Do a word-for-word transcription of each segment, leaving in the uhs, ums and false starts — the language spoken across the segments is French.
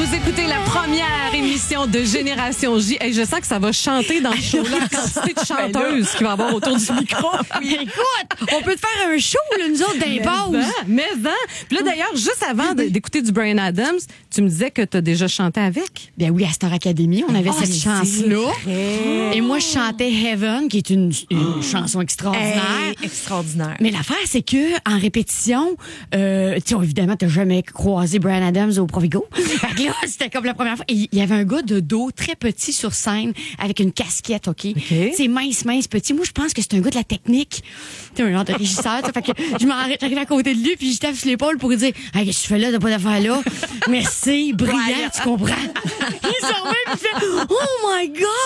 Vous écoutez la première émission de Génération J. Et je sens que ça va chanter dans ce show-là. La quantité de chanteuses qu'il va y avoir autour du micro. Oui, écoute, on peut te faire un show, là, nous autres, Mais d'impose. en, mais en. Puis là, d'ailleurs, juste avant de- d'écouter du Bryan Adams, tu me disais que tu as déjà chanté avec. Ben oui, à Star Academy, on avait Ah, cette c'est chance-là. vrai. Et moi, je chantais Heaven, qui est une, une chanson extraordinaire. Hey, extraordinaire. Mais l'affaire, c'est que en répétition, euh, tu sais, évidemment, t'as jamais croisé Bryan Adams au Provigo. Fait que là, c'était comme la première fois. Et il y avait un gars de dos très petit sur scène avec une casquette, OK? C'est mince, mince, petit. Moi, je pense que c'est un gars de la technique. Tu un genre de régisseur. Ça fait que je m'arrête, j'arrive à côté de lui, puis je tape sur l'épaule pour lui dire, hey, qu'est-ce que tu fais là, t'as pas d'affaire là? Mais c'est brillant, tu comprends? Il s'en va, puis il fait, oh my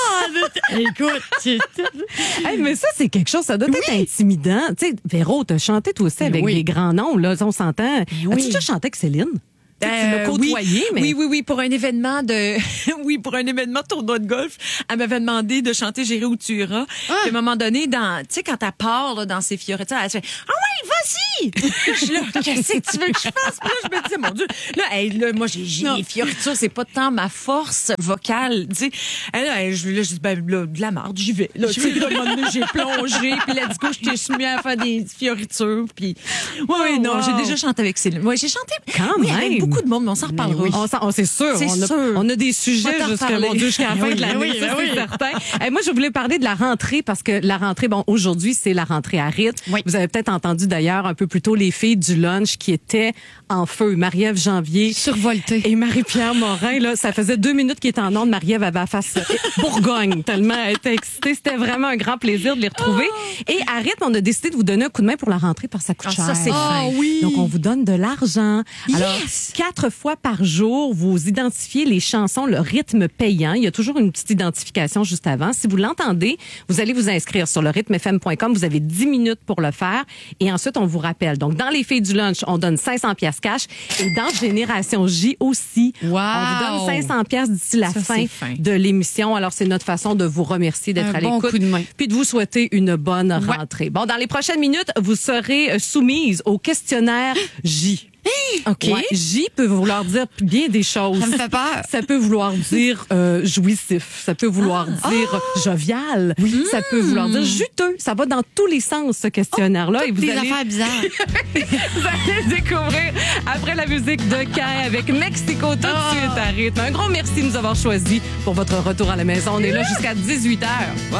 God! Écoute, tu- Hey, mais ça, c'est quelque chose, ça doit être intimidant. Tu sais, Véro, t'as chanté toi aussi avec oui. des grands noms, là, on s'entend. oui. As-tu déjà chanté avec Céline? Tu sais, tu l'as Euh, côtoyé, oui, mais... oui, oui, oui, pour un événement de, oui, pour un événement de tournoi de golf, elle m'avait demandé de chanter J'irai où tu iras. Puis à un moment donné, dans, tu sais, quand elle part, là, dans ses fioritures, elle se fait, ah ouais, vas-y! Je suis là, qu'est-ce que tu veux que je fasse? Puis là, je me disais, mon Dieu, là, hey, là, moi, j'ai, j'ai les fioritures, c'est pas tant ma force vocale, tu sais. Et là, hey, je, là, je dis, ben, là, de la marde, j'y vais. Là, tu sais, là, à un moment donné, j'ai plongé, puis là, du coup, je t'ai soumis à faire des fioritures, puis, ouais, ouais, non, wow. j'ai déjà chanté avec Céline. Ouais, j'ai chanté, Quand oui, même. avec beaucoup de monde, mais on s'en reparlera. On, s'en- on- c'est sûr. C'est on, a, sûr. on a des sujets On va t'en jusqu'à, reparler. mon Dieu, jusqu'à la fin Oui, de l'année. oui, ça, oui. c'est certain. Et moi, je voulais parler de la rentrée parce que la rentrée, bon, aujourd'hui, c'est la rentrée à rythme. Oui. Vous avez peut-être entendu d'ailleurs un peu plus tôt les filles du lunch qui étaient en feu. Marie-Ève Janvier. survolté. Et Marie-Pierre Morin, là, ça faisait deux minutes qu'il était en onde. Marie-Ève avait la face Bourgogne, tellement elle était excitée. C'était vraiment un grand plaisir de les retrouver. Et à rythme, on a décidé de vous donner un coup de main pour la rentrée parce que ça coûte Ah, cher. ça, c'est Ah fin. oui. Donc, on vous donne de l'argent. Alors, Yes! quatre fois par jour, vous identifiez les chansons, le rythme payant. Il y a toujours une petite identification juste avant. Si vous l'entendez, vous allez vous inscrire sur le rythme f m point com. Vous avez dix minutes pour le faire. Et ensuite, on vous rappelle. Donc, dans les filles du lunch, on donne cinq cents piastres cash. Et dans Génération J aussi, Wow! on vous donne cinq cents piastres d'ici la Ça, fin c'est fin. de l'émission. Alors, c'est notre façon de vous remercier d'être Un à bon l'écoute. coup de main. Puis de vous souhaiter une bonne rentrée. Bon, dans les prochaines minutes, vous serez euh, soumise au questionnaire J. OK. Ouais, J peut vouloir dire bien des choses. Ça me fait peur. Ça peut vouloir dire euh, jouissif. Ça peut vouloir dire jovial. Ça peut vouloir dire juteux. Ça va dans tous les sens, ce questionnaire-là. Et vous Des allez, affaires bizarres. vous allez découvrir après la musique de Kai avec Mexico tout de suite à rythme. Un gros merci de nous avoir choisis pour votre retour à la maison. On est là jusqu'à dix-huit heures.